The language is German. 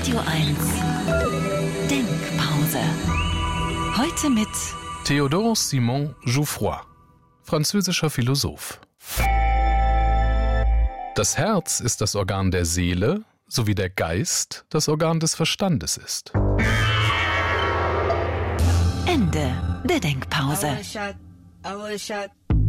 Radio 1 Denkpause. Heute mit Théodore Simon Jouffroy, französischer Philosoph. Das Herz ist das Organ der Seele, so wie der Geist das Organ des Verstandes ist. Ende der Denkpause. I will shut